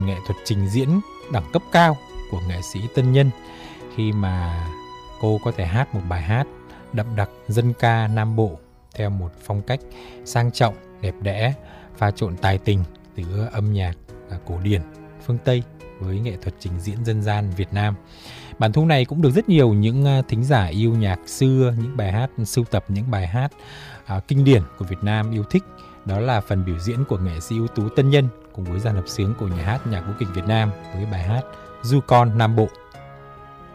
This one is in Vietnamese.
nghệ thuật trình diễn đẳng cấp cao của nghệ sĩ Tân Nhân, khi mà cô có thể hát một bài hát đậm đặc dân ca Nam Bộ theo một phong cách sang trọng, đẹp đẽ, pha trộn tài tình giữa âm nhạc cổ điển phương Tây với nghệ thuật trình diễn dân gian Việt Nam. Bản thu này cũng được rất nhiều những thính giả yêu nhạc xưa, những bài hát sưu tập, những bài hát kinh điển của Việt Nam yêu thích. Đó là phần biểu diễn của nghệ sĩ ưu tú Tân Nhân cùng với dàn hợp xướng của nhà hát Nhạc Vũ kịch Việt Nam với bài hát Du Con Nam Bộ.